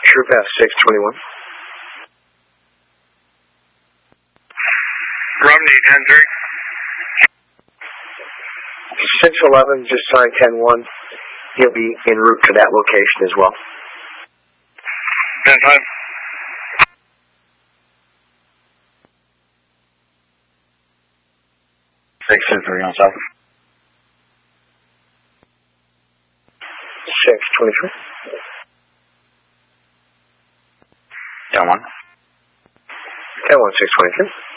True path 621. Romney 10-3. 611, just sign 10-1. He'll be en route to that location as well. 10-5. Six and 3 on south. 623. 10-1. 10-1, 623.